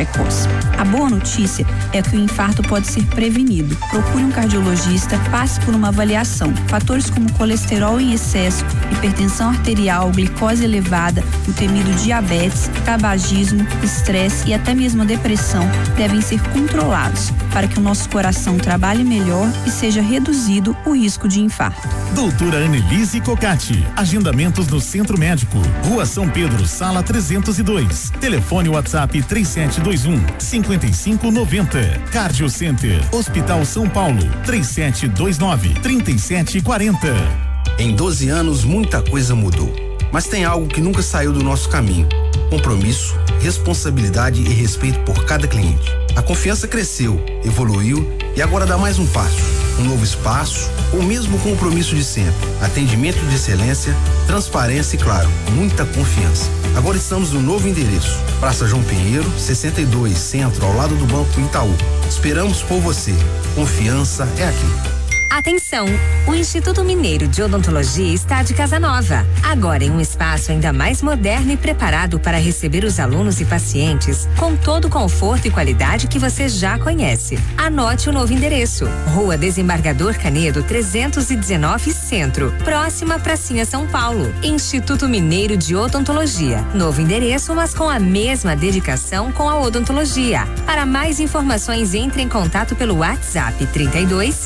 precoce. A boa notícia é que o infarto pode ser prevenido. Procure um cardiologista, passe por uma avaliação. Fatores como colesterol em excesso, hipertensão arterial, glicose elevada, o temido diabetes, tabagismo, estresse e até mesmo a depressão devem ser controlados para que o nosso coração trabalhe melhor e seja reduzido o risco de infarto. Doutora Annelise Cocatti. Agendamentos no Centro Médico. Rua São Pedro, Sala 302. Telefone WhatsApp 3721-5590. Cardio Center. Hospital São Paulo. 3729-3740. Em 12 anos, muita coisa mudou. Mas tem algo que nunca saiu do nosso caminho: compromisso, responsabilidade e respeito por cada cliente. A confiança cresceu, evoluiu e agora dá mais um passo. Um novo espaço, ou mesmo o compromisso de sempre. Atendimento de excelência, transparência e, claro, muita confiança. Agora estamos no novo endereço. Praça João Pinheiro, 62, Centro, ao lado do Banco Itaú. Esperamos por você. Confiança é aqui. Atenção! O Instituto Mineiro de Odontologia está de casa nova. Agora em um espaço ainda mais moderno e preparado para receber os alunos e pacientes com todo o conforto e qualidade que você já conhece. Anote o novo endereço: Rua Desembargador Canedo 319 Centro, próxima à Pracinha São Paulo. Instituto Mineiro de Odontologia. Novo endereço, mas com a mesma dedicação com a odontologia. Para mais informações, entre em contato pelo WhatsApp 32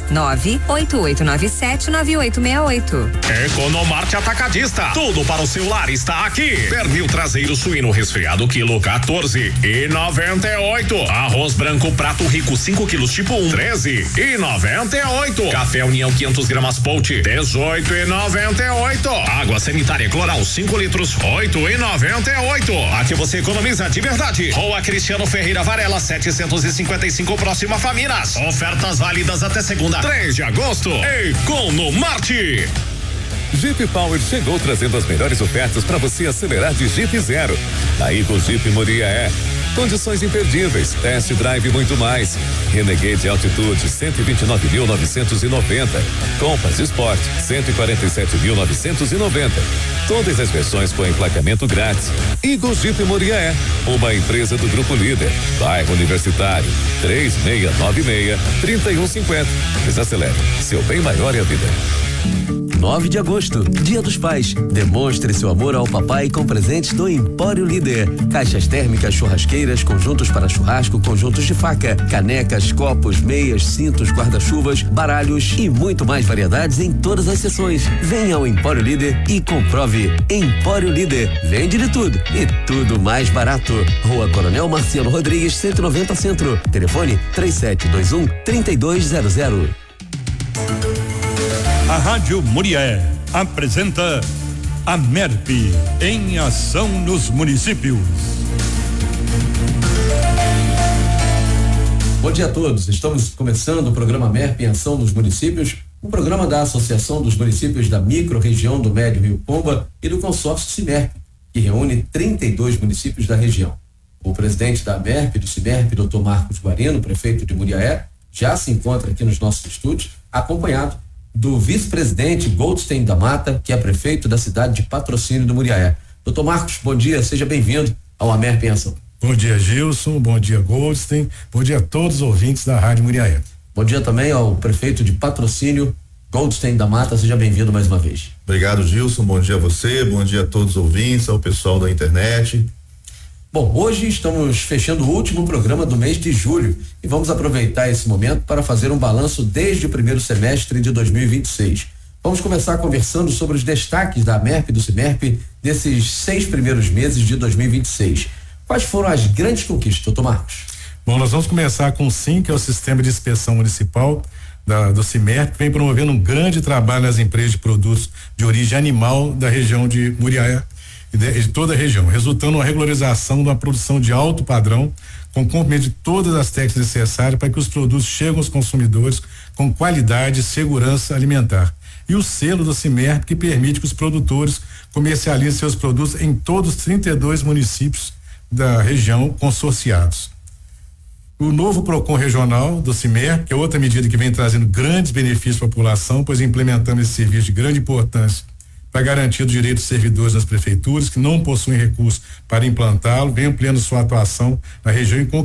988979868. Economarte Atacadista. Tudo para o celular está aqui. Pernil traseiro suíno resfriado quilo 14,98. Arroz branco prato rico 5 quilos tipo 1 13,98. Café União 500 gramas Polt 18,98. Água sanitária Cloral 5 litros 8,98. Aqui você economiza de verdade. Rua Cristiano Ferreira Varela 755, próxima Faminas. Ofertas válidas até segunda, 3 de agosto. Economarte. Jeep Power chegou trazendo as melhores ofertas para você acelerar de Jeep Zero. Aí com Jeep Muriaé, condições imperdíveis, test drive e muito mais. Renegade Altitude 129.990. Compass Sport 147.990. Todas as versões com emplacamento grátis. Eagle Jeep Muriaé, uma empresa do Grupo Líder. Bairro Universitário 3696-3150. Desacelere, seu bem maior é a vida. 9 de agosto, Dia dos Pais. Demonstre seu amor ao papai com presentes do Empório Líder. Caixas térmicas, churrasqueiras, conjuntos para churrasco, conjuntos de faca, canecas, copos, meias, cintos, guarda-chuvas, baralhos e muito mais variedades em todas as seções. Venha ao Empório Líder e comprove. Empório Líder, vende de tudo e tudo mais barato. Rua Coronel Marciano Rodrigues, 190 Centro. Telefone 3721-3200. A Rádio Muriaé apresenta a MERP em ação nos municípios. Bom dia a todos, estamos começando o programa MERP em ação nos municípios, um programa da Associação dos Municípios da Micro-Região do Médio Rio Pomba e do consórcio CIMERP, que reúne 32 municípios da região. O presidente da MERP, do CIMERP, Dr. Marcos Guarino, prefeito de Muriaé, já se encontra aqui nos nossos estúdios, acompanhado do vice-presidente Goldstein da Mata, que é prefeito da cidade de Patrocínio do Muriaé. Doutor Marcos, bom dia, seja bem-vindo ao AMERP em Ação. Bom dia, Gilson, bom dia, Goldstein, bom dia a todos os ouvintes da Rádio Muriaé. Bom dia também ao prefeito de Patrocínio, Goldstein da Mata, seja bem-vindo mais uma vez. Obrigado, Gilson, bom dia a você, bom dia a todos os ouvintes, ao pessoal da internet. Bom, hoje estamos fechando o último programa do mês de julho e vamos aproveitar esse momento para fazer um balanço desde o primeiro semestre de 2026. Vamos começar conversando sobre os destaques da MERP e do CIMERP nesses 6 primeiros meses de 2026. Quais foram as grandes conquistas, doutor Marcos? Bom, nós vamos começar com o SIM, que é o Sistema de Inspeção Municipal do CIMERP, que vem promovendo um grande trabalho nas empresas de produtos de origem animal da região de Muriaé e de toda a região, resultando uma regularização de uma produção de alto padrão, com cumprimento de todas as técnicas necessárias para que os produtos cheguem aos consumidores com qualidade e segurança alimentar. E o selo do CIMERP, que permite que os produtores comercializem seus produtos em todos os 32 municípios da região consorciados. O novo PROCON regional do CIMERP, que é outra medida que vem trazendo grandes benefícios para a população, pois implementamos esse serviço de grande importância para garantir os direitos dos servidores das prefeituras que não possuem recursos para implantá-lo, vem ampliando sua atuação na região e